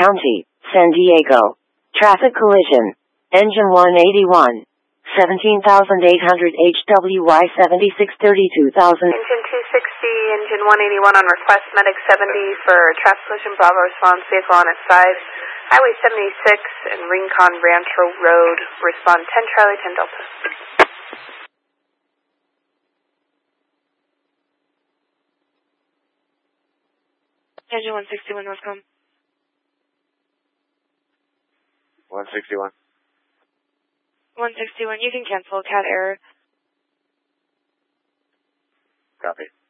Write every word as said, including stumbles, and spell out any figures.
County, San Diego. Traffic collision. Engine one eighty-one. seventeen thousand eight hundred H W Y seventy-six thirty-two thousand. Engine two sixty, engine one eighty-one on request, medic seventy for traffic collision, Bravo response, vehicle on its side. Highway seventy-six and Rincon Rancho Road, respond ten Charlie, ten Delta. Engine one sixty-one, Northcom. one sixty-one. one sixty-one, you can cancel, cat error. Copy.